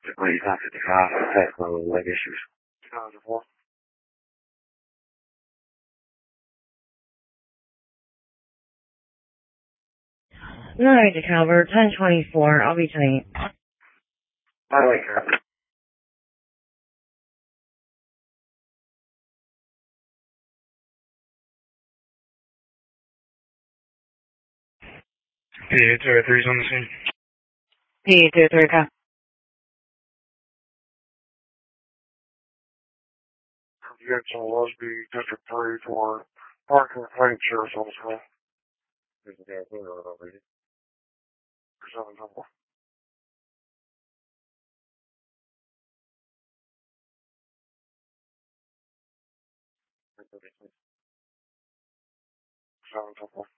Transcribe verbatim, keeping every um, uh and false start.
twenty-five fifty-five, has no leg issues. two thousand four. Alright, DeKalb, ten twenty-four, I'll be tight. I like her. P eight zero three's on the scene. P eight zero three, okay. Gibson Lusby, District three for parking and claim sheriff's office. There's a guy over here. seven double. seven double.